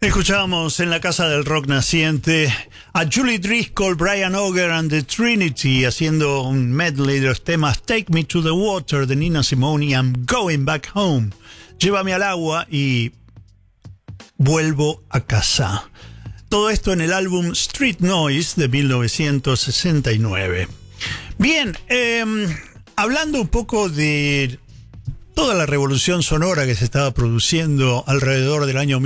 Escuchamos en la Casa del Rock Naciente a Julie Driscoll, Brian Auger and the Trinity haciendo un medley de los temas Take Me to the Water de Nina Simone y I'm Going Back Home. Llévame al agua y vuelvo a casa. Todo esto en el álbum Street Noise de 1969. Bien, hablando un poco de toda la revolución sonora que se estaba produciendo alrededor del año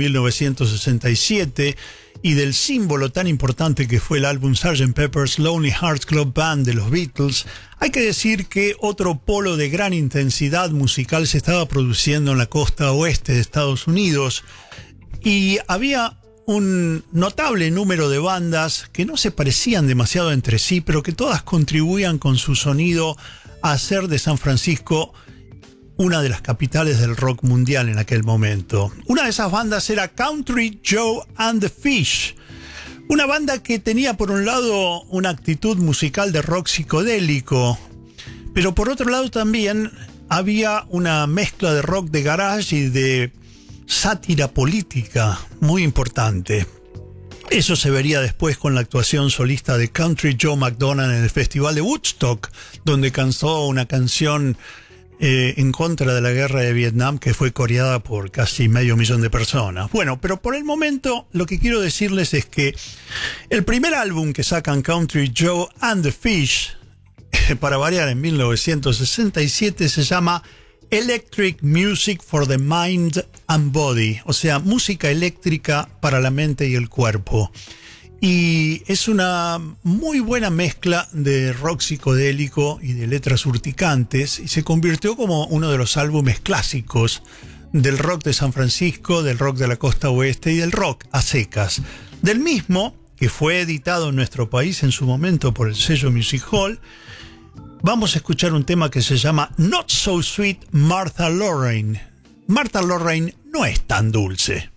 1967 y del símbolo tan importante que fue el álbum Sgt. Pepper's Lonely Hearts Club Band de los Beatles, hay que decir que otro polo de gran intensidad musical se estaba produciendo en la costa oeste de Estados Unidos y había un notable número de bandas que no se parecían demasiado entre sí, pero que todas contribuían con su sonido a hacer de San Francisco una de las capitales del rock mundial en aquel momento. Una de esas bandas era Country Joe and the Fish, una banda que tenía por un lado una actitud musical de rock psicodélico, pero por otro lado también había una mezcla de rock de garage y de sátira política muy importante. Eso se vería después con la actuación solista de Country Joe McDonald en el Festival de Woodstock, donde cantó una canción en contra de la guerra de Vietnam que fue coreada por casi 500.000 de personas. Bueno, pero por el momento lo que quiero decirles es que el primer álbum que sacan Country Joe and the Fish, para variar en 1967, se llama Electric Music for the Mind and Body, o sea, música eléctrica para la mente y el cuerpo. Y es una muy buena mezcla de rock psicodélico y de letras urticantes, y se convirtió como uno de los álbumes clásicos del rock de San Francisco, del rock de la costa oeste y del rock a secas. Del mismo, que fue editado en nuestro país en su momento por el sello Music Hall, vamos a escuchar un tema que se llama Not So Sweet Martha Lorraine. Martha Lorraine no es tan dulce.